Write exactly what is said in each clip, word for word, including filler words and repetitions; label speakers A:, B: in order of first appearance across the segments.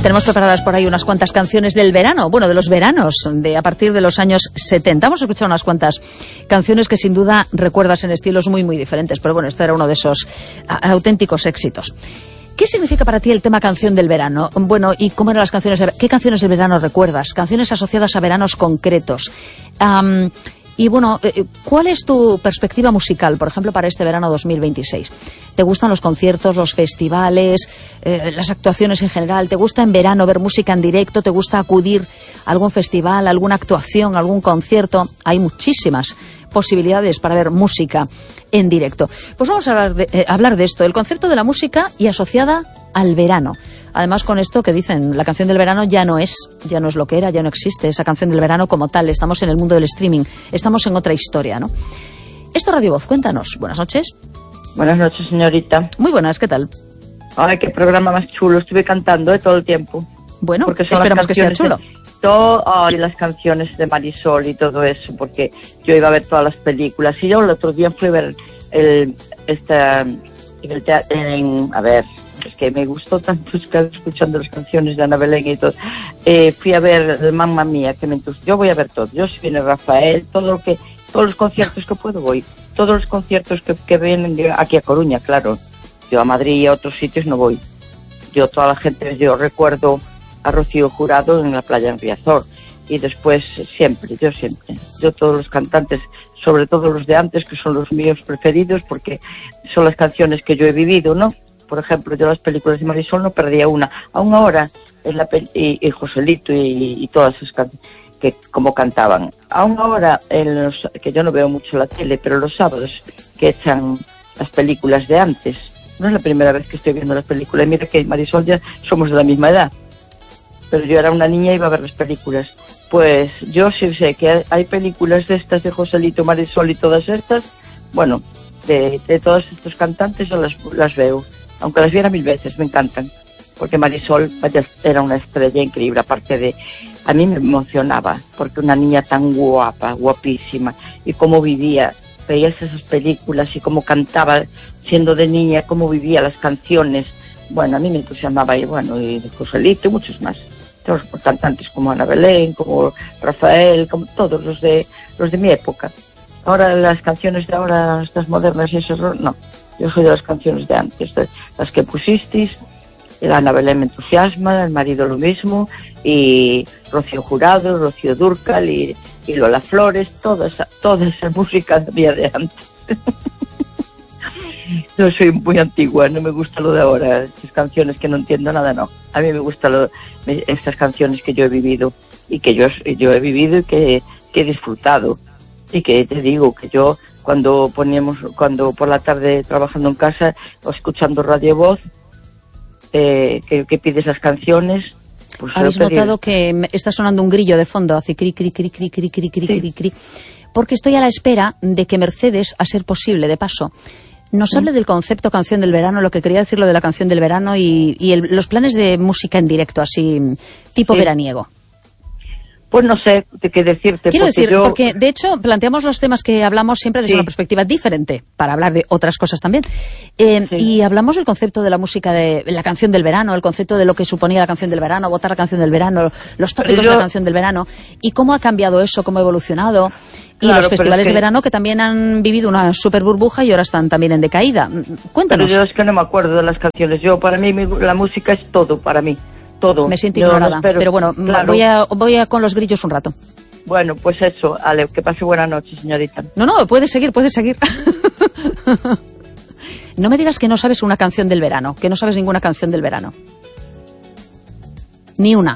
A: Tenemos preparadas por ahí unas cuantas canciones del verano, bueno, de los veranos, de a partir de los años setenta. Vamos a escuchar unas cuantas canciones que sin duda recuerdas en estilos muy, muy diferentes. Pero bueno, este era uno de esos a, auténticos éxitos. ¿Qué significa para ti el tema canción del verano? Bueno, ¿y cómo eran las canciones de, qué canciones del verano recuerdas? Canciones asociadas a veranos concretos. Um, Y bueno, ¿cuál es tu perspectiva musical, por ejemplo, para este verano dos mil veintiséis? ¿Te gustan los conciertos, los festivales, eh, las actuaciones en general? ¿Te gusta en verano ver música en directo? ¿Te gusta acudir a algún festival, alguna actuación, algún concierto? Hay muchísimas posibilidades para ver música en directo. Pues vamos a hablar de, eh, hablar de esto, el concepto de la música y asociada al verano. Además, con esto que dicen, la canción del verano ya no es, ya no es lo que era, ya no existe esa canción del verano como tal. Estamos en el mundo del streaming, estamos en otra historia, ¿no? Esto Radio Voz, cuéntanos. Buenas noches.
B: Buenas noches, señorita.
A: Muy buenas, ¿qué tal?
B: Ay, qué programa más chulo. Estuve cantando ¿eh? todo el tiempo.
A: Bueno, porque esperamos que sea chulo.
B: De, todo, oh, y las canciones de Marisol y todo eso, porque yo iba a ver todas las películas. Y yo el otro día fui a ver el, esta, el teatro, en, a ver... es que me gustó tanto estar escuchando las canciones de Ana Belén y todo. Eh, fui a ver Mamma Mía, que me entusiasmó. Yo voy a ver todo. Yo si viene Rafael, todo lo que, todos los conciertos que puedo voy. Todos los conciertos que, que vienen aquí a Coruña, claro. Yo a Madrid y a otros sitios no voy. Yo toda la gente, yo recuerdo a Rocío Jurado en la playa en Riazor. Y después siempre, yo siempre. Yo todos los cantantes, sobre todo los de antes, que son los míos preferidos, porque son las canciones que yo he vivido, ¿no? Por ejemplo, yo las películas de Marisol no perdía una. Aún ahora, en la y, y Joselito y, y todas esas canciones que como cantaban. Aún ahora, en los, que yo no veo mucho la tele, pero los sábados que echan las películas de antes. No es la primera vez que estoy viendo las películas. Mira que Marisol ya somos de la misma edad. Pero yo era una niña y iba a ver las películas. Pues yo sí sé que hay películas de estas de Joselito, Marisol y todas estas. Bueno, de, de todos estos cantantes yo las, las veo. Aunque las viera mil veces, me encantan. Porque Marisol era una estrella increíble, aparte de... A mí me emocionaba, porque una niña tan guapa, guapísima, y cómo vivía, veías esas películas y cómo cantaba siendo de niña, cómo vivía las canciones. Bueno, a mí me entusiasmaba, y bueno, y de Joselito y muchos más. Todos los cantantes como Ana Belén, como Rafael, como todos los de los de mi época. Ahora las canciones de ahora, estas modernas y eso, no. Yo soy de las canciones de antes, de las que pusisteis. La Ana Belén me entusiasma, el marido lo mismo, y Rocío Jurado, Rocío Dúrcal y, y Lola Flores, toda esa, toda esa música mía de antes. Yo soy muy antigua, no me gusta lo de ahora, estas canciones que no entiendo nada, no. A mí me gustan lo, estas canciones que yo he vivido, y que yo, yo he vivido y que, que he disfrutado. Y que te digo que yo... Cuando poníamos, cuando por la tarde trabajando en casa o escuchando Radio Voz, eh, que, que pides las canciones. Pues
A: ¿habéis notado que está sonando un grillo de fondo? Hace cri, cri, cri, cri, cri, cri, cri,
B: sí.
A: cri, cri. Porque estoy a la espera de que Mercedes, a ser posible, de paso, nos
B: sí.
A: hable del concepto canción del verano, lo que quería decir lo de la canción del verano y, y el, los planes de música en directo, así, tipo sí. veraniego.
B: Pues no sé de qué decirte.
A: Quiero
B: porque
A: decir,
B: yo...
A: porque de hecho planteamos los temas que hablamos siempre desde sí. una perspectiva diferente, para hablar de otras cosas también. Eh, sí. Y hablamos del concepto de la música, de la canción del verano, el concepto de lo que suponía la canción del verano, votar la canción del verano, los tópicos yo... de la canción del verano, y cómo ha cambiado eso, cómo ha evolucionado. Y claro, los festivales es que... de verano que también han vivido una super burbuja y ahora están también en decaída. Cuéntanos.
B: Pero yo es que no me acuerdo de las canciones. Yo, para mí, la música es todo, para mí. Todo.
A: Me siento ignorada, no pero bueno, claro. voy a voy a con los grillos un rato.
B: Bueno, pues eso, Ale, que pase buena noche, señorita.
A: No, no, puedes seguir, puedes seguir. No me digas que no sabes una canción del verano, que no sabes ninguna canción del verano. Ni una.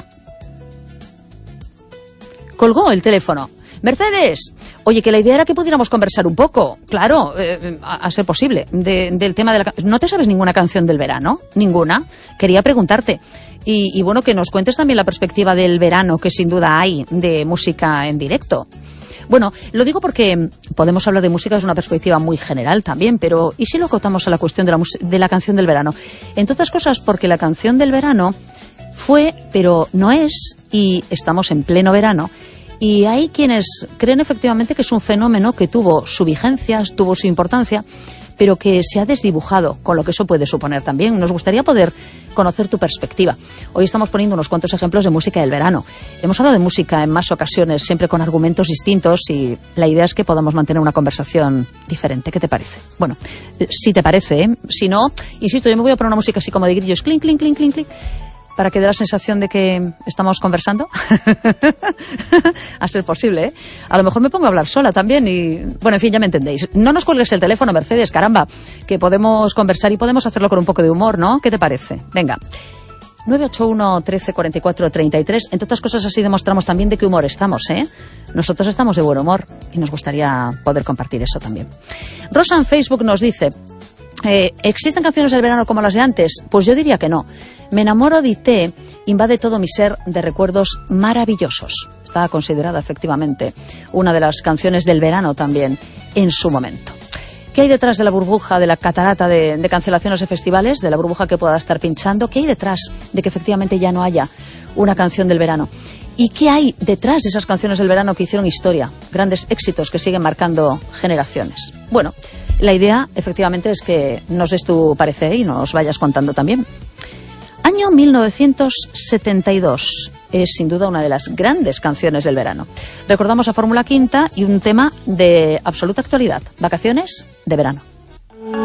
A: Colgó el teléfono. Mercedes, oye, que la idea era que pudiéramos conversar un poco, claro, eh, a, a ser posible, de, del tema de la... ¿No te sabes ninguna canción del verano? ¿Ninguna? Quería preguntarte. Y, y bueno, que nos cuentes también la perspectiva del verano, que sin duda hay, de música en directo. Bueno, lo digo porque podemos hablar de música desde una perspectiva muy general también, pero ¿y si lo acotamos a la cuestión de la, de la canción del verano? Entre otras cosas porque la canción del verano fue, pero no es, y estamos en pleno verano, y hay quienes creen efectivamente que es un fenómeno que tuvo su vigencia, tuvo su importancia, pero que se ha desdibujado, con lo que eso puede suponer también. Nos gustaría poder conocer tu perspectiva. Hoy estamos poniendo unos cuantos ejemplos de música del verano. Hemos hablado de música en más ocasiones, siempre con argumentos distintos, y la idea es que podamos mantener una conversación diferente. ¿Qué te parece? Bueno, si te parece, ¿eh? Si no, insisto, yo me voy a poner una música así como de grillos, clink, clink, clink, clink, clink, para que dé la sensación de que estamos conversando. A ser posible, ¿eh? A lo mejor me pongo a hablar sola también y... Bueno, en fin, ya me entendéis. No nos cuelgues el teléfono, Mercedes, caramba, que podemos conversar y podemos hacerlo con un poco de humor, ¿no? ¿Qué te parece? Venga. nueve ocho uno, trece, cuarenta y cuatro, treinta y tres. Entre otras cosas, así demostramos también de qué humor estamos, ¿eh? Nosotros estamos de buen humor y nos gustaría poder compartir eso también. Rosa en Facebook nos dice... Eh, ¿Existen canciones del verano como las de antes? Pues yo diría que no. Me enamoro de té, invade todo mi ser de recuerdos maravillosos. Está considerada efectivamente una de las canciones del verano también en su momento. ¿Qué hay detrás de la burbuja, de la catarata de, de cancelaciones de festivales, de la burbuja que pueda estar pinchando? ¿Qué hay detrás de que efectivamente ya no haya una canción del verano? ¿Y qué hay detrás de esas canciones del verano que hicieron historia? Grandes éxitos que siguen marcando generaciones. Bueno, la idea, efectivamente, es que nos des tu parecer y nos vayas contando también. Año mil novecientos setenta y dos. Es sin duda una de las grandes canciones del verano. Recordamos a Fórmula Quinta y un tema de absoluta actualidad. Vacaciones de verano.